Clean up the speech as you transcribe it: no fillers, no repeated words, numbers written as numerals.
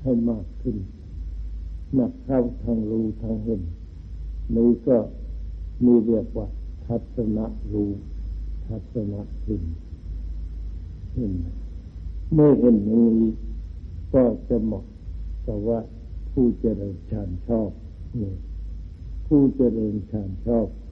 ให้มากขึ้นมากเข้าทางรู้ทางเห็นนี้ก็มีเรียกว่าทัศนะรู้ทัศนะเห็นเมื่อเห็นอย่างนี้ก็จะเหมาะกับว่าผู้เจริญฌานชอบผู้เจริญฌานชอบ